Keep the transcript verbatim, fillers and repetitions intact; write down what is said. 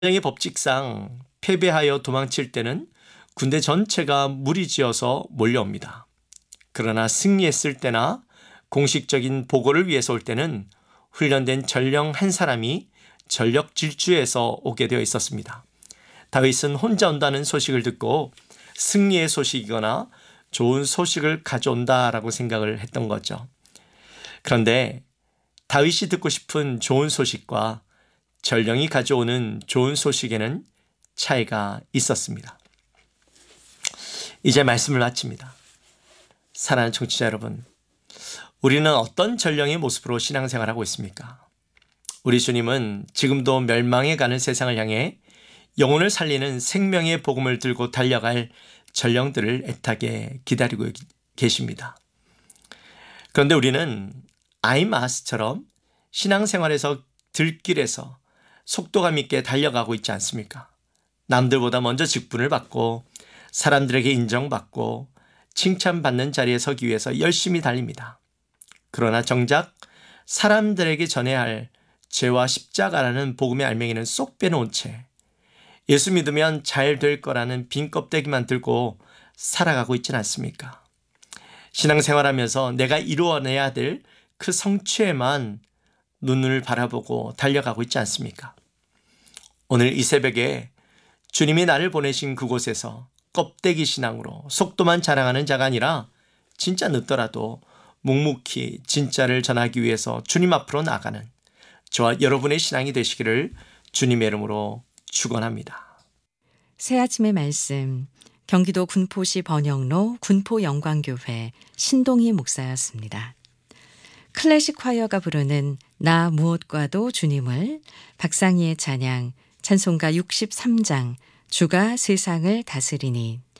전쟁의 법칙상 패배하여 도망칠 때는 군대 전체가 무리지어서 몰려옵니다. 그러나 승리했을 때나 공식적인 보고를 위해서 올 때는 훈련된 전령 한 사람이 전력 질주해서 오게 되어 있었습니다. 다윗은 혼자 온다는 소식을 듣고 승리의 소식이거나 좋은 소식을 가져온다라고 생각을 했던 거죠. 그런데 다윗이 듣고 싶은 좋은 소식과 전령이 가져오는 좋은 소식에는 차이가 있었습니다. 이제 말씀을 마칩니다. 사랑하는 청취자 여러분, 우리는 어떤 전령의 모습으로 신앙생활하고 있습니까? 우리 주님은 지금도 멸망해 가는 세상을 향해 영혼을 살리는 생명의 복음을 들고 달려갈 전령들을 애타게 기다리고 계십니다. 그런데 우리는 아이마스처럼 신앙생활에서 들길에서 속도감 있게 달려가고 있지 않습니까? 남들보다 먼저 직분을 받고 사람들에게 인정받고 칭찬받는 자리에 서기 위해서 열심히 달립니다. 그러나 정작 사람들에게 전해야 할 죄와 십자가라는 복음의 알맹이는 쏙 빼놓은 채 예수 믿으면 잘 될 거라는 빈 껍데기만 들고 살아가고 있지는 않습니까? 신앙생활하면서 내가 이루어내야 될 그 성취에만 눈을 바라보고 달려가고 있지 않습니까? 오늘 이 새벽에 주님이 나를 보내신 그곳에서 껍데기 신앙으로 속도만 자랑하는 자가 아니라 진짜 늦더라도 묵묵히 진짜를 전하기 위해서 주님 앞으로 나가는 저와 여러분의 신앙이 되시기를 주님의 이름으로 축원합니다. 새아침의 말씀, 경기도 군포시 번영로 군포영광교회 신동희 목사였습니다. 클래식 콰이어가 부르는 나 무엇과도 주님을, 박상희의 찬양 찬송가 육십삼 장 주가 세상을 다스리니,